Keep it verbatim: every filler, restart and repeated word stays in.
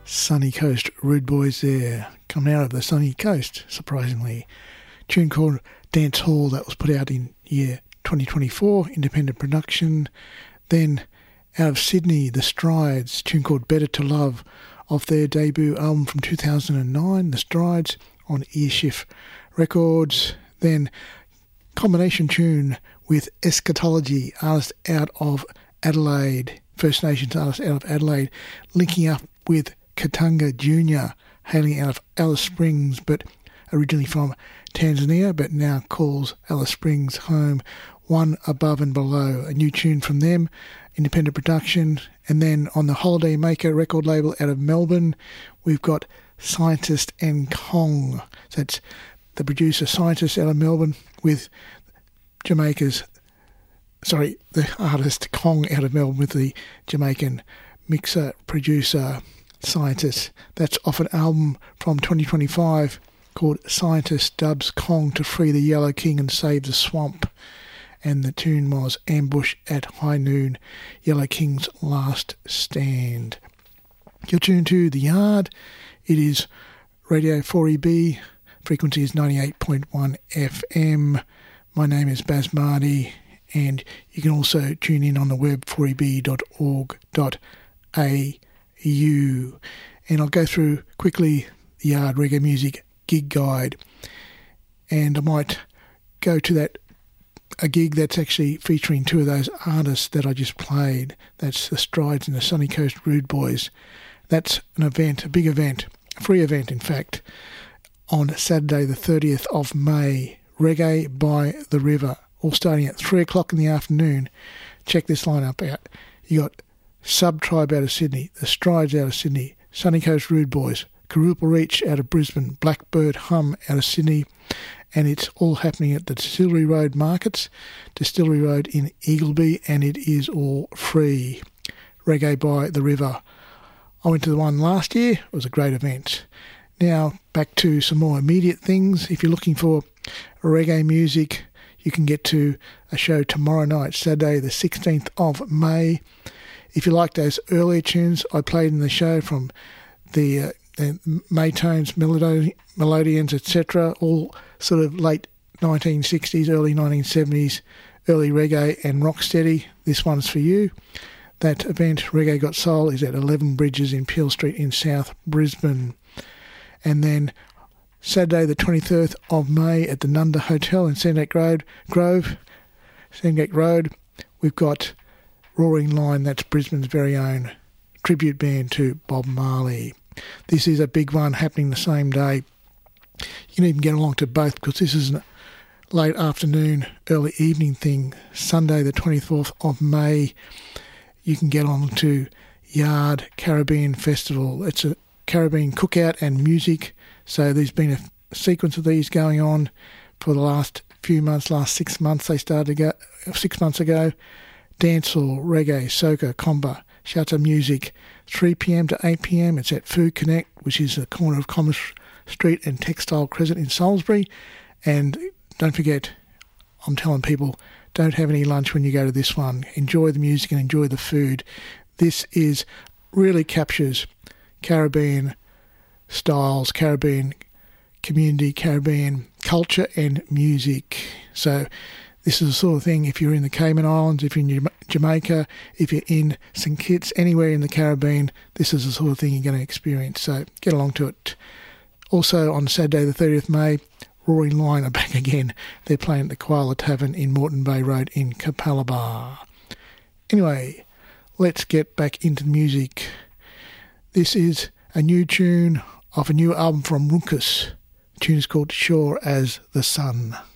Sunny Coast Rude Boys there, coming out of the sunny coast, surprisingly. Tune called Dance Hall, that was put out in year twenty twenty-four, independent production. Then out of Sydney, The Strides, tune called Better to Love, off their debut album from two thousand nine, The Strides, on Earshift Records. Then combination tune with Eschatology, artist out of Adelaide, First Nations artist out of Adelaide, linking up with Katanga Junior, hailing out of Alice Springs, but originally from Tanzania, but now calls Alice Springs home. One Above and Below, a new tune from them, independent production. And then on the Holiday Maker record label out of Melbourne, we've got Scientist and Kong. So that's the producer Scientist out of Melbourne with Jamaica's, sorry, the artist Kong out of Melbourne with the Jamaican mixer, producer, Scientist. That's off an album from twenty twenty-five called Scientist Dubs Kong to Free the Yellow King and Save the Swamp. And the tune was Ambush at High Noon, Yellow King's Last Stand. You're tuned to The Yard. It is Radio four E B. Frequency is ninety-eight point one F M. My name is Baz Mardy, and you can also tune in on the web, four e b dot org dot a u. And I'll go through quickly the Yard Reggae Music Gig Guide. And I might go to that a gig that's actually featuring two of those artists that I just played. That's The Strides and the Sunny Coast Rude Boys. That's an event, a big event, a free event in fact, on Saturday the thirtieth of May, Reggae by the River, all starting at three o'clock in the afternoon. Check this lineup out. You got Sub-Tribe out of Sydney, The Strides out of Sydney, Sunny Coast Rude Boys, Karupa Reach out of Brisbane, Blackbird Hum out of Sydney, and it's all happening at the Distillery Road Markets, Distillery Road in Eagleby, and it is all free. Reggae by the River. I went to the one last year. It was a great event. Now, back to some more immediate things. If you're looking for reggae music, you can get to a show tomorrow night, Saturday the sixteenth of May. If you like those earlier tunes I played in the show from the, uh, the Maytones, Melodi- Melodians, et cetera, all sort of late nineteen sixties, early nineteen seventies, early reggae and rocksteady, this one's for you. That event, Reggae Got Soul, is at eleven Bridges in Peel Street in South Brisbane. And then Saturday the twenty-third of May at the Nunda Hotel in Sandgate Road, Grove, Sandgate Road, we've got Roaring Lion, that's Brisbane's very own tribute band to Bob Marley. This is a big one happening the same day. You can even get along to both because this is a late afternoon, early evening thing. Sunday the twenty-fourth of May, you can get on to Yard Caribbean Festival. It's a Caribbean cookout and music. So there's been a sequence of these going on for the last few months, last six months. They started to go, six months ago. Dancehall, reggae, soca, comba, shouts music, three p.m. to eight p.m. It's at Food Connect, which is the corner of Commerce Street and Textile Crescent in Salisbury. And don't forget, I'm telling people, don't have any lunch when you go to this one. Enjoy the music and enjoy the food. This is really captures Caribbean styles, Caribbean community, Caribbean culture and music. So this is the sort of thing, if you're in the Cayman Islands, if you're in Jamaica, if you're in Saint Kitts, anywhere in the Caribbean, this is the sort of thing you're going to experience. So get along to it. Also on Saturday the thirtieth of May, Roaring Lion are back again. They're playing at the Koala Tavern in Moreton Bay Road in Capalaba. Anyway, let's get back into the music. This is a new tune of a new album from Runkus. The tune is called Sure as the Sun.